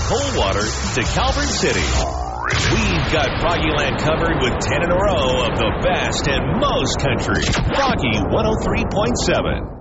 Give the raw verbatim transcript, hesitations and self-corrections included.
Coldwater to Calvert City. We've got Froggy Land covered with ten in a row of the best and most country. Froggy one oh three point seven.